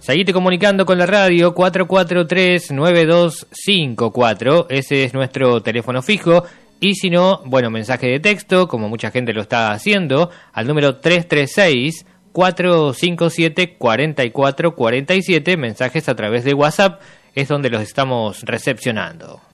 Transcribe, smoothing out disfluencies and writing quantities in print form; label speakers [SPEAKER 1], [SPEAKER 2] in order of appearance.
[SPEAKER 1] Seguite comunicando con la radio 443-9254, ese es nuestro teléfono fijo. Y si no, bueno, mensaje de texto, como mucha gente lo está haciendo, al número 336-457-4447, mensajes a través de WhatsApp, es donde los estamos recepcionando.